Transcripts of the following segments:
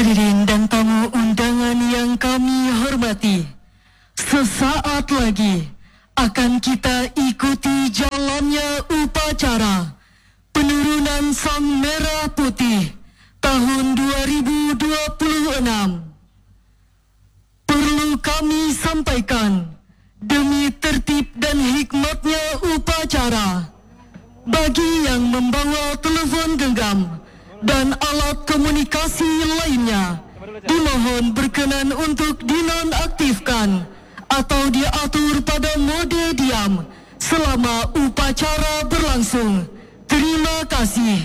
Hadirin dan tamu undangan yang kami hormati, sesaat lagi akan kita ikuti jalannya upacara penurunan Sang Merah Putih tahun 2026. Perlu kami sampaikan, demi tertib dan hikmatnya upacara, bagi yang membawa telepon genggam dan alat komunikasi lainnya, dimohon berkenan untuk dinonaktifkan atau diatur pada mode diam selama upacara berlangsung. Terima kasih.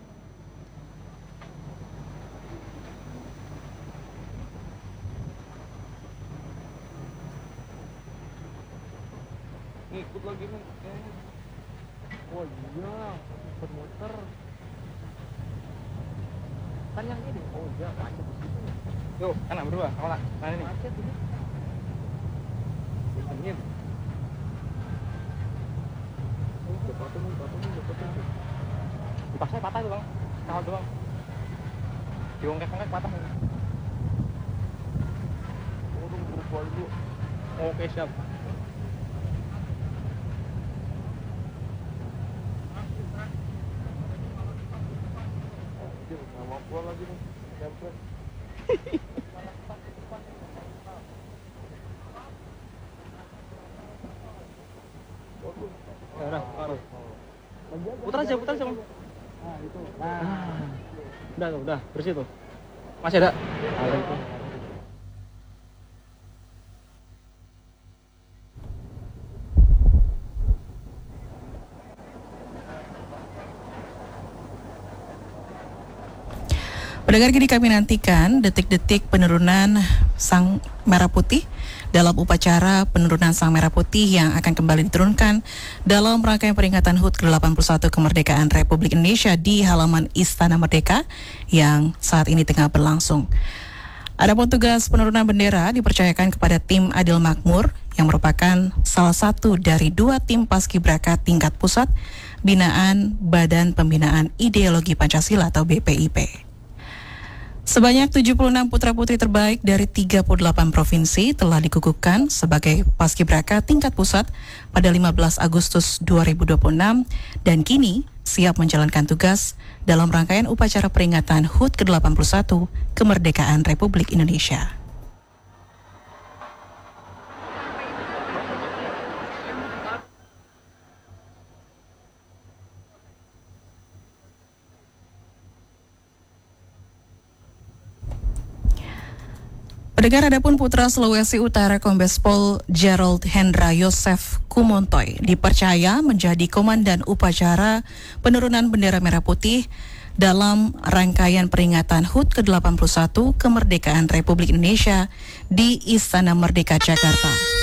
Ngikut lagi nih. Oh iya, muter-muter. Kan yang ini. Oh iya, macet di situ. Yuk, anak berdua, awalnya. Nah ini. Macet ini. Angin. Dipaksa patah tuh bang, kawal doang. Diongkek-ongkek patah. Oh, berubah dulu. Oke siap. Gua lagi nih, dapat. Putar aja. Nah, itu. Nah. Udah, bersih tuh. Masih ada? Ada itu. Pendengar, kini kami nantikan detik-detik penurunan Sang Merah Putih dalam upacara penurunan Sang Merah Putih yang akan kembali diturunkan dalam rangkaian peringatan HUT ke-81 kemerdekaan Republik Indonesia di halaman Istana Merdeka yang saat ini tengah berlangsung. Adapun tugas penurunan bendera dipercayakan kepada tim Adil Makmur yang merupakan salah satu dari 2 tim paskibraka tingkat pusat binaan Badan Pembinaan Ideologi Pancasila atau BPIP. Sebanyak 76 putra-putri terbaik dari 38 provinsi telah dikukuhkan sebagai paskibraka tingkat pusat pada 15 Agustus 2026 dan kini siap menjalankan tugas dalam rangkaian upacara peringatan HUT ke-81 kemerdekaan Republik Indonesia. Pendengar, adapun putra Sulawesi Utara Kombes Pol Gerald Hendra Yosef Kumontoy dipercaya menjadi komandan upacara penurunan bendera merah putih dalam rangkaian peringatan HUT ke-81 kemerdekaan Republik Indonesia di Istana Merdeka Jakarta.